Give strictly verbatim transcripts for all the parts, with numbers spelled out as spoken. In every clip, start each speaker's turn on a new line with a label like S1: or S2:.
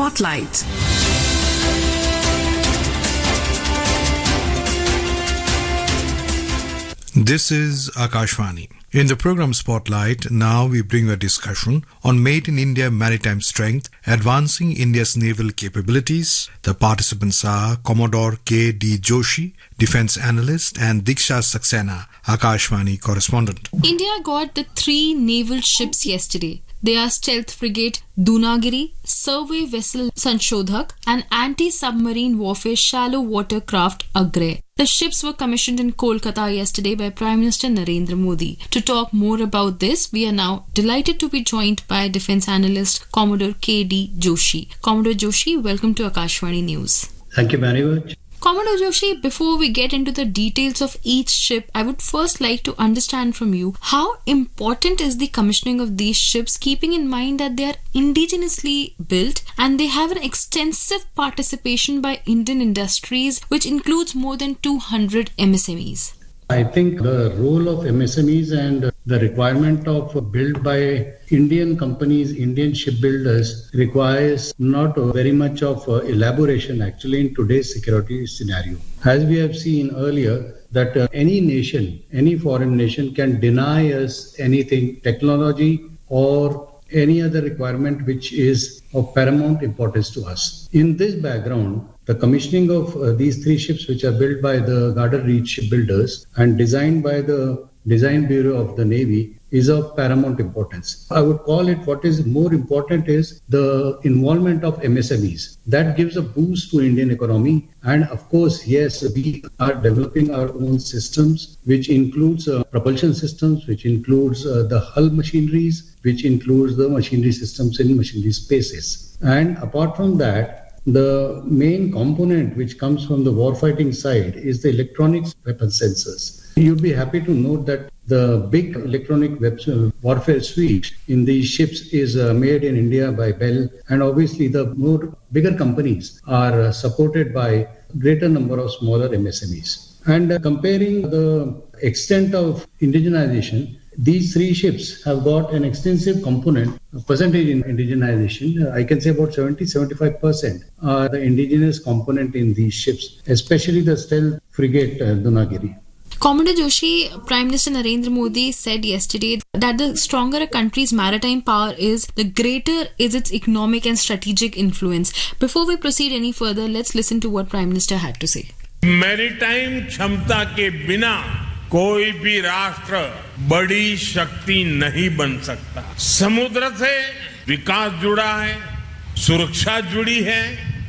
S1: Spotlight.
S2: This is Akashvani. In the program Spotlight, now we bring a discussion on Made in India Maritime Strength, Advancing India's Naval Capabilities. The participants are Commodore K D Joshi, Defense Analyst, and Diksha Saxena, Akashvani Correspondent.
S3: India got the three naval ships yesterday. They are Stealth Frigate Dunagiri, Survey Vessel Sanshodhak, and Anti-Submarine Warfare Shallow Water Craft Agray. The ships were commissioned in Kolkata yesterday by Prime Minister Narendra Modi. To talk more about this, we are now delighted to be joined by Defence Analyst Commodore K D Joshi. Commodore Joshi, welcome to Akashvani News.
S4: Thank you very much.
S3: Commodore Joshi, before we get into the details of each ship, I would first like to understand from you how important is the commissioning of these ships, keeping in mind that they are indigenously built and they have an extensive participation by Indian industries, which includes more than two hundred M S M Es.
S4: I think the role of M S M Es and the requirement of build by Indian companies, Indian shipbuilders requires not very much of elaboration actually in today's security scenario. As we have seen earlier, that uh, any nation, any foreign nation can deny us anything, technology or any other requirement which is of paramount importance to us. In this background, the commissioning of uh, these three ships, which are built by the Garden Reach shipbuilders and designed by the Design Bureau of the Navy, is of paramount importance. I would call it what is more important is the involvement of M S M Es. That gives a boost to Indian economy. And of course, yes, we are developing our own systems, which includes uh, propulsion systems, which includes uh, the hull machineries, which includes the machinery systems in machinery spaces. And apart from that, the main component which comes from the warfighting side is the electronics weapon sensors. You'd be happy to note that the big electronic weapon warfare suite in these ships is uh, made in India by Bell, and obviously the more bigger companies are uh, supported by greater number of smaller M S M Es. And uh, comparing the extent of indigenization, these three ships have got an extensive component, a percentage in indigenization. I can say about seventy to seventy-five percent are the indigenous component in these ships, especially the Stealth Frigate uh, Dunagiri.
S3: Commodore Joshi, Prime Minister Narendra Modi said yesterday that the stronger a country's maritime power is, the greater is its economic and strategic influence. Before we proceed any further, let's listen to what Prime Minister had to say.
S5: Maritime क्षमता के बिना कोई भी राष्ट्र बड़ी शक्ति नहीं बन सकता। समुद्र से विकास जुड़ा है, सुरक्षा जुड़ी है,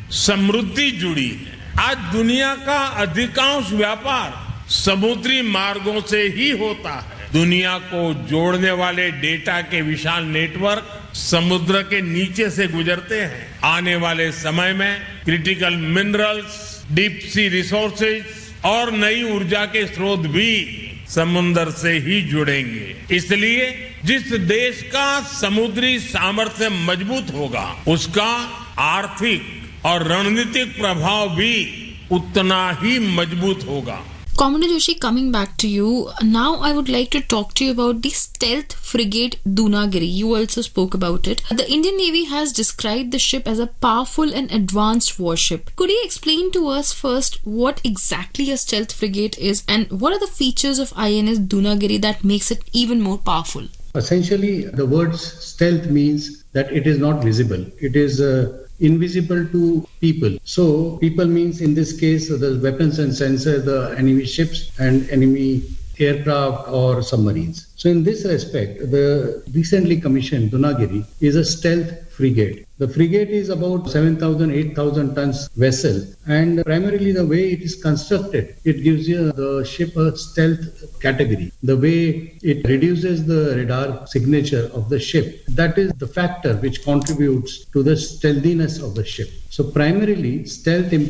S5: समृद्धि जुड़ी है। आज दुनिया का अधिकांश व्यापार समुद्री मार्गों से ही होता है। दुनिया को जोड़ने वाले डेटा के विशाल नेटवर्क समुद्र के नीचे से गुजरते हैं। आने वाले समय में critical minerals, deep sea resources और नई ऊर्जा के स्रोत भी समुद्र से ही जुड़ेंगे। इसलिए जिस देश का समुद्री सामर्थ्य मजबूत होगा, उसका आर्थिक और रणनीतिक प्रभाव भी उतना ही मजबूत होगा।
S3: Commodore Joshi, coming back to you, now I would like to talk to you about the Stealth Frigate Dunagiri. You also spoke about it. The Indian Navy has described the ship as a powerful and advanced warship. Could you explain to us first what exactly a stealth frigate is and what are the features of I N S Dunagiri that makes it even more powerful?
S4: Essentially, the word stealth means that it is not visible. It is uh, invisible to people. So people means in this case the weapons and sensors, the enemy ships and enemy aircraft or submarines. So in this respect, the recently commissioned Dunagiri is a stealth frigate. The frigate is about seven thousand, eight thousand tons vessel, and primarily the way it is constructed, it gives you the ship a stealth category. The way it reduces the radar signature of the ship, that is the factor which contributes to the stealthiness of the ship. So primarily stealth